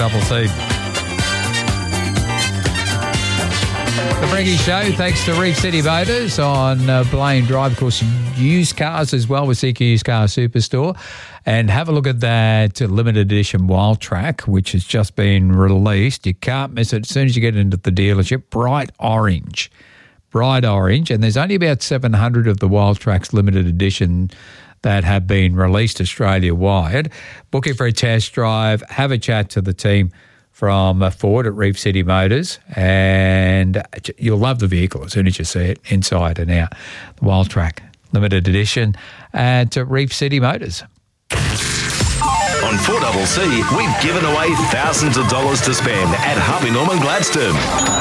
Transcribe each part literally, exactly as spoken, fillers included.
Double C. The Breggy Show, thanks to Reef City Motors on uh, Blaine Drive. Of course, used cars as well with C Q Used Car Superstore. And have a look at that limited edition Wild Track, which has just been released. You can't miss it as soon as you get into the dealership. Bright orange. Bright orange. And there's only about seven hundred of the Wild Tracks limited edition that have been released Australia-wide. Book it for a test drive. Have a chat to the team from Ford at Reef City Motors, and you'll love the vehicle as soon as you see it inside and out. The Wild Track limited edition at Reef City Motors. On four C C, we've given away thousands of dollars to spend at Harvey Norman Gladstone.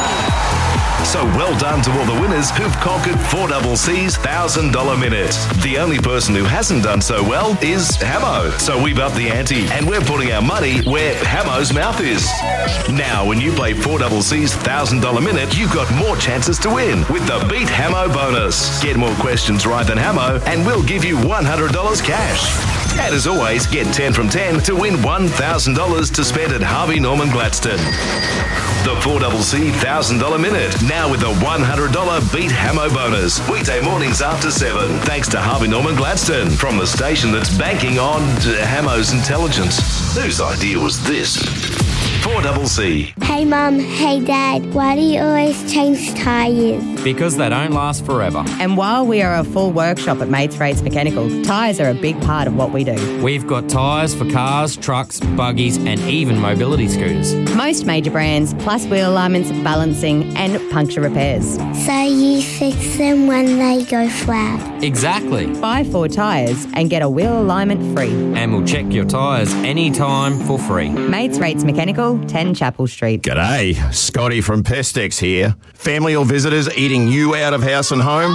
So well done to all the winners who've conquered four C C's one thousand dollars minute. The only person who hasn't done so well is Hamo. So we've upped the ante and we're putting our money where Hamo's mouth is. Now, when you play four C C's one thousand dollars minute, you've got more chances to win with the Beat Hamo bonus. Get more questions right than Hamo and we'll give you one hundred dollars cash. And as always, get ten from ten to win one thousand dollars to spend at Harvey Norman Gladstone. The four C C one thousand dollars minute, now with a one hundred dollars Beat Hamo bonus. Weekday mornings after seven, thanks to Harvey Norman Gladstone, from the station that's banking on Hamo's intelligence. Whose idea was this? four C C. Hey Mum, hey Dad, why do you always change tyres? Because they don't last forever. And while we are a full workshop at Mates Rates Mechanical, tyres are a big part of what we do. We've got tyres for cars, trucks, buggies and even mobility scooters. Most major brands, plus wheel alignments, balancing and puncture repairs. So you fix them when they go flat? Exactly. Buy four tyres and get a wheel alignment free. And we'll check your tyres anytime for free. Mates Rates Mechanical, ten Chapel Street. G'day, Scotty from Pestex here. Family or visitors eating you out of house and home?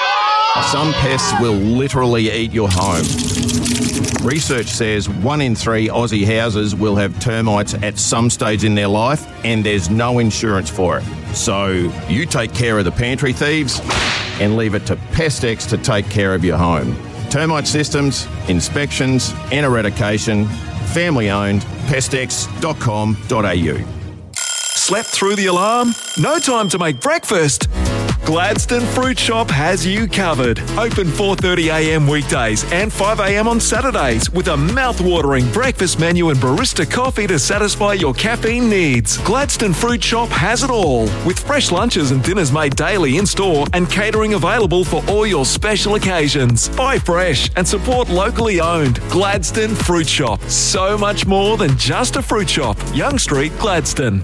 Some pests will literally eat your home. Research says one in three Aussie houses will have termites at some stage in their life, and there's no insurance for it. So you take care of the pantry thieves and leave it to Pestex to take care of your home. Termite systems, inspections and eradication, family owned, pestex dot com dot a u. Slept through the alarm? No time to make breakfast? Gladstone Fruit Shop has you covered. Open four thirty a m weekdays and five a m on Saturdays with a mouth-watering breakfast menu and barista coffee to satisfy your caffeine needs. Gladstone Fruit Shop has it all, with fresh lunches and dinners made daily in-store and catering available for all your special occasions. Buy fresh and support locally owned. Gladstone Fruit Shop. So much more than just a fruit shop. Young Street, Gladstone.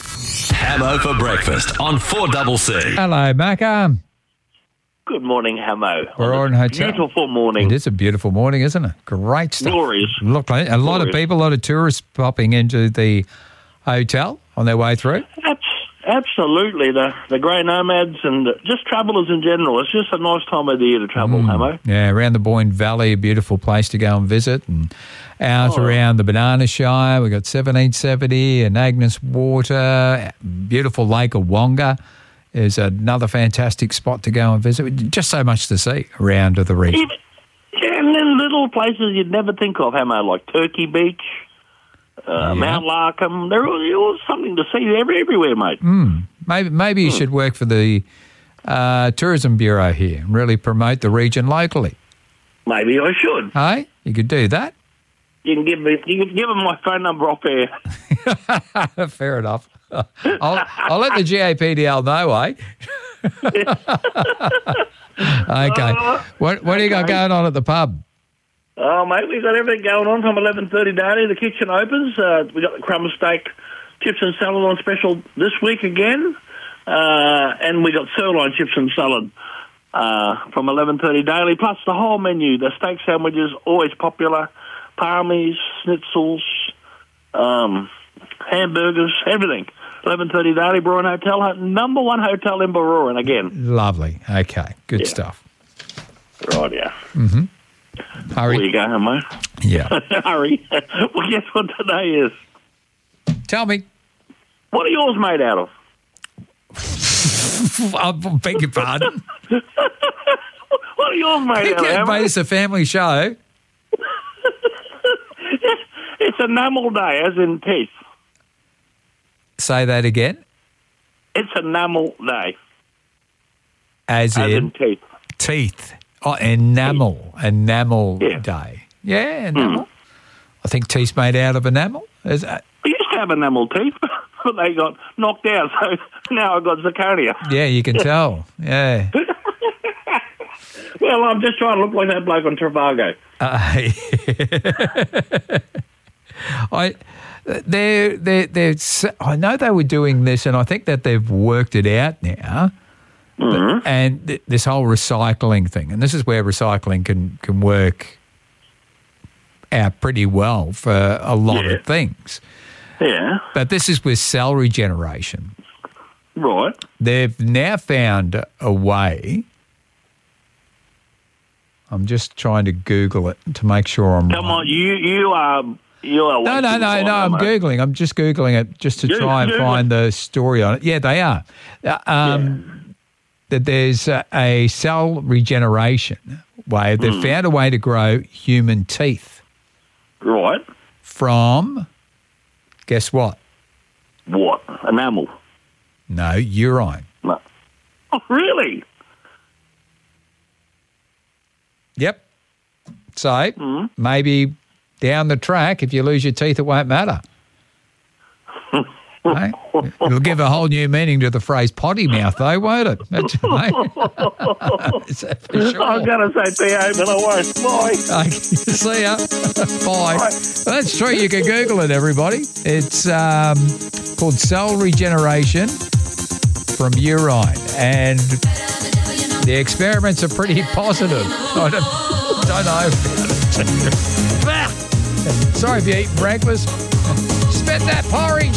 Hamo for breakfast on four C C. Hello, Macca. Good morning, Hamo. We're on hotel. Beautiful morning. It is a beautiful morning, isn't it? Great stuff. Glorious. Look, a lot Glorious. of people, a lot of tourists popping into the hotel on their way through. Abs- Absolutely. The the grey nomads and just travellers in general. It's just a nice time of the year to travel, Mm. Hamo. Yeah, around the Boyne Valley, a beautiful place to go and visit. And out Oh. around the Banana Shire, we've got seventeen seventy and Agnes Water, beautiful Lake of Wonga is another fantastic spot to go and visit. Just so much to see around the region. Even, yeah, and then little places you'd never think of, Hamo, like Turkey Beach, uh, Yeah. Mount Larkham. There was something to see every, everywhere, mate. Mm. Maybe maybe you should work for the uh, Tourism Bureau here and really promote the region locally. Maybe I should. Hey, you could do that. You can give me, you can give them my phone number off air. Fair enough. I'll, I'll let the G A P D L know, eh? Okay. What what do you got Okay. going on at the pub? Oh, mate, we've got everything going on from eleven thirty daily. The kitchen opens. Uh, we got the crumb steak, chips and salad on special this week again. Uh, and we got sirloin chips and salad uh, from eleven thirty daily, plus the whole menu. The steak sandwiches, always popular. Palmies, schnitzels, um, hamburgers, everything. eleven thirty daily, Brewery Hotel, number one hotel in Brewery again. Lovely. Okay. Good Yeah. stuff. Right, yeah. Mm-hmm. Hurry. There you go, mate. Yeah. Hurry. Well, guess what today is? Tell me. What are yours made out of? I beg your pardon. What are yours made out of? Mate, it's a family show. It's enamel day, as in teeth. Say that again. It's enamel day. As, As in, in teeth. teeth. Oh, enamel. Enamel Yeah. day. Yeah, enamel. I think teeth's made out of enamel. Is that? I used to have enamel teeth, but they got knocked out, so now I've got zirconia. Yeah, you can tell. Yeah. Well, I'm just trying to look like that bloke on Trivago. Uh, I, they're, they're, they're, I know they were doing this, and I think that they've worked it out now. Mm-hmm. But, and th- this whole recycling thing, and this is where recycling can, can work out pretty well for a lot Yeah. of things. Yeah. But this is with cell regeneration. Right. They've now found a way. I'm just trying to Google it to make sure I'm Come right. on, you you are you are. No, no, wasting no, time, no. I'm mate. Googling. I'm just Googling it just to Yeah, try and Google find it. the story on it. Yeah, they are. Uh, Um, That there's a, a cell regeneration way. They've Hmm. found a way to grow human teeth Right. from, guess what? What? Enamel. No, urine. No. Oh, really? Yep. So Hmm. maybe down the track, if you lose your teeth, it won't matter. Right? It'll give a whole new meaning to the phrase potty mouth, though, won't it? That's, mate. Is that for sure? I'm going to say P O, but I won't. Bye. Okay, see ya. Bye. Well, that's true. You can Google it, everybody. It's um, called cell regeneration from urine. And the experiments are pretty positive. I don't, don't know. Sorry if you eat breakfast. Spit that porridge.